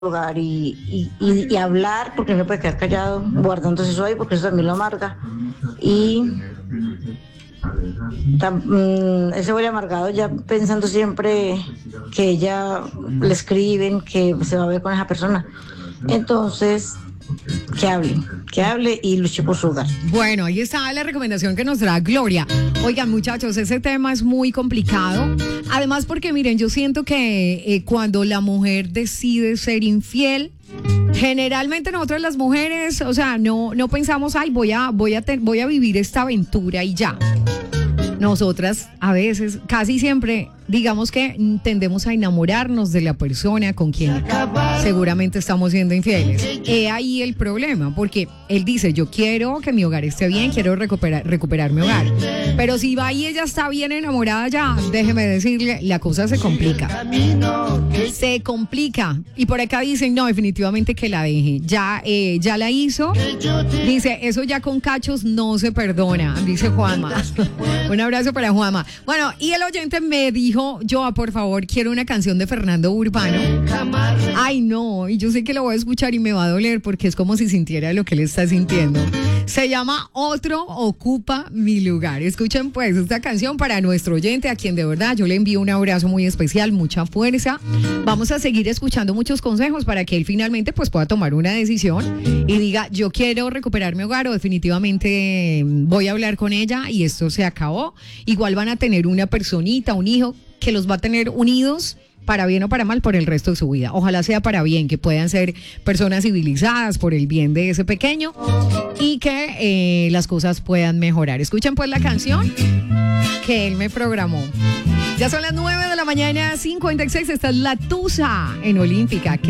hogar y hablar, porque no se puede quedar callado guardándose eso ahí, porque eso también lo amarga. Y ese huele amargado ya pensando siempre que ella le escriben, que se va a ver con esa persona. Entonces, que hable y luche por su hogar. Bueno, ahí está la recomendación que nos da Gloria. Oigan, muchachos, ese tema es muy complicado. Además, porque miren, yo siento que cuando la mujer decide ser infiel, generalmente nosotras las mujeres, o sea, no pensamos, ay, voy a vivir esta aventura y ya. Nosotras a veces, casi siempre, digamos que tendemos a enamorarnos de la persona con quien seguramente estamos siendo infieles. He ahí el problema, porque él dice, yo quiero que mi hogar esté bien, quiero recuperar mi hogar. Pero si va y ella está bien enamorada ya, déjeme decirle, la cosa se complica. Se complica. Y por acá dicen, no, definitivamente que la deje. Ya la hizo. Dice, eso ya con cachos no se perdona, dice Juanma. Un abrazo para Juanma. Bueno, y el oyente me dijo, yo, por favor, quiero una canción de Fernando Urbano. Ay, no, y yo sé que lo voy a escuchar y me va a doler porque es como si sintiera lo que él está sintiendo. Se llama Otro Ocupa Mi Lugar. Escuchen pues esta canción para nuestro oyente, a quien de verdad yo le envío un abrazo muy especial, mucha fuerza. Vamos a seguir escuchando muchos consejos para que él finalmente pues pueda tomar una decisión y diga, yo quiero recuperar mi hogar o definitivamente voy a hablar con ella y esto se acabó. Igual van a tener una personita, un hijo que los va a tener unidos para bien o para mal por el resto de su vida. Ojalá sea para bien, que puedan ser personas civilizadas por el bien de ese pequeño y que las cosas puedan mejorar. Escuchen pues la canción que él me programó. Ya son las 9 de la mañana, 56, esta es La Tusa en Olímpica.